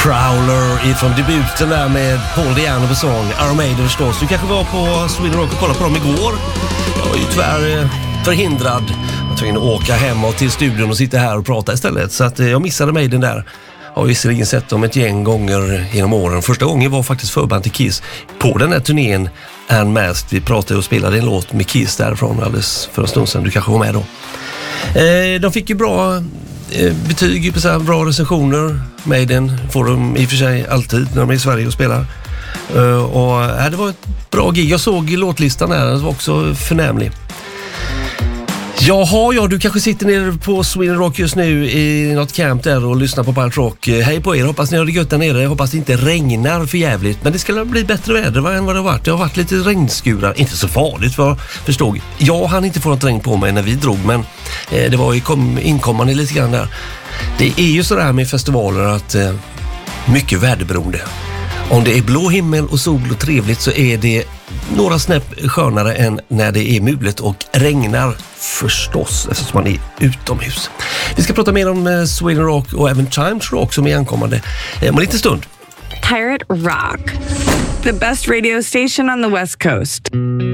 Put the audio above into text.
Prowler ifrån debuten där med Paul Diano på sång. Iron Maiden förstås. Du kanske var på Sweden Rock och kollade på dem igår. Jag var ju tyvärr förhindrad. Jag var tvungen att åka hem och till studion och sitta här och prata istället. Så att jag missade Maiden där. Jag har visserligen sett dem ett gäng gånger genom åren. Första gången var faktiskt förband till Kiss på den här turnén Unmasked. Vi pratade och spelade en låt med Kiss därifrån alldeles för en stund sedan. Du kanske var med då. De fick ju bra betyg, bra recensioner. Maiden får de i och för sig alltid när de är i Sverige och spelar. Det var ett bra gig. Jag såg låtlistan här, den var också förnämlig. Jaha, du kanske sitter nere på Sweden Rock just nu i något camp där och lyssnar på Pirate Rock. Hej på er, hoppas ni har det gött där nere. Jag hoppas det inte regnar för jävligt. Men det ska bli bättre väder än vad det har varit. Det har varit lite regnskurar. Inte så farligt vad jag förstod. Jag hann inte få något regn på mig när vi drog, men det var ju inkommande lite grann där. Det är ju så där med festivaler att mycket väderberoende. Om det är blå himmel och sol och trevligt så är det några snäpp skönare än när det är mulet och regnar förstås eftersom man är utomhus. Vi ska prata mer om Sweden Rock och även Chimes Rock som är ankommande om en liten stund. Pirate Rock, the best radio station on the West Coast.